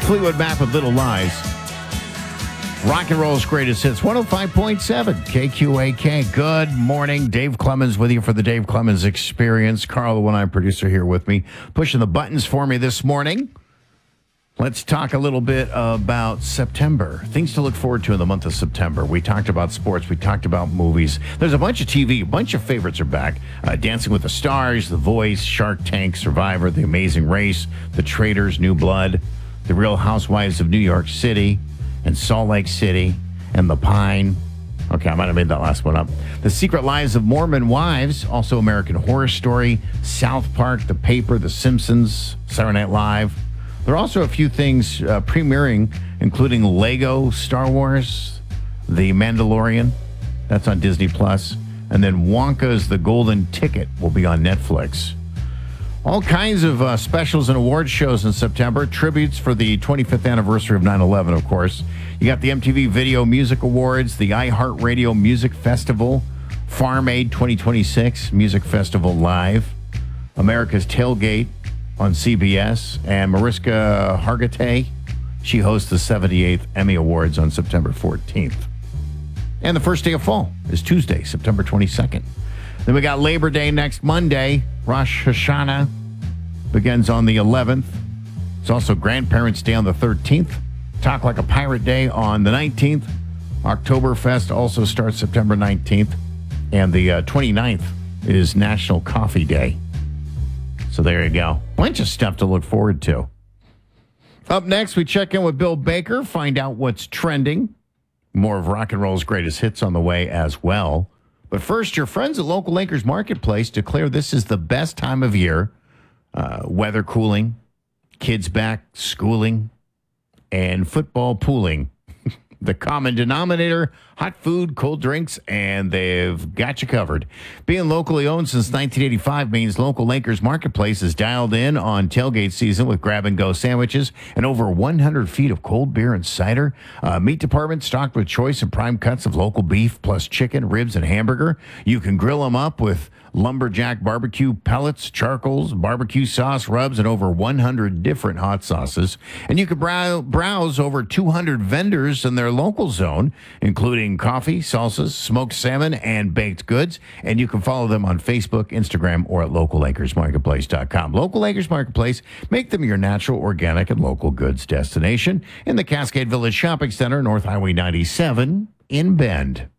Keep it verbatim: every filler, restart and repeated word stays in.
Fleetwood Mac with Little Lies. Rock and roll's greatest hits, one oh five point seven K Q A K. Good morning. Dave Clemens with you for the Dave Clemens Experience. Carl, the one-eyed producer, here with me, pushing the buttons for me this morning. Let's talk a little bit about September. Things to look forward to in the month of September. We talked about sports. We talked about movies. There's a bunch of T V. A bunch of favorites are back. Uh, Dancing with the Stars, The Voice, Shark Tank, Survivor, The Amazing Race, The Traitors, New Blood, The Real Housewives of New York City, and Salt Lake City, and The Pine. Okay, I might have made that last one up. The Secret Lives of Mormon Wives, also American Horror Story, South Park, The Paper, The Simpsons, Saturday Night Live. There are also a few things uh, premiering, including Lego Star Wars, The Mandalorian, that's on Disney Plus, and then Wonka's The Golden Ticket will be on Netflix. All kinds of uh, specials and award shows in September. Tributes for the twenty-fifth anniversary of nine eleven, of course. You got the M T V Video Music Awards, the iHeartRadio Music Festival, Farm Aid twenty twenty-six Music Festival Live, America's Tailgate on C B S, and Mariska Hargitay, she hosts the seventy-eighth Emmy Awards on September fourteenth. And the first day of fall is Tuesday, September twenty-second. Then we got Labor Day next Monday. Rosh Hashanah begins on the eleventh. It's also Grandparents' Day on the thirteenth. Talk Like a Pirate Day on the nineteenth. Oktoberfest also starts September nineteenth. And the uh, twenty-ninth is National Coffee Day. So there you go. Bunch of stuff to look forward to. Up next, we check in with Bill Baker, find out what's trending. More of rock and roll's greatest hits on the way as well. But first, your friends at Local Acres Marketplace declare this is the best time of year. Uh, weather cooling, kids back schooling, and football pooling. The common denominator, hot food, cold drinks, and they've got you covered. Being locally owned since nineteen eighty-five means Local Acres Marketplace is dialed in on tailgate season with grab-and-go sandwiches and over one hundred feet of cold beer and cider. Uh, meat department stocked with choice and prime cuts of local beef, plus chicken, ribs, and hamburger. You can grill them up with lumberjack barbecue pellets, charcoals, barbecue sauce, rubs, and over one hundred different hot sauces. And you can brow- browse over two hundred vendors in their local zone, including coffee, salsas, smoked salmon, and baked goods. And you can follow them on Facebook, Instagram, or at local acres marketplace dot com. Local Acres Marketplace, make them your natural, organic, and local goods destination in the Cascade Village Shopping Center, North Highway ninety-seven in Bend.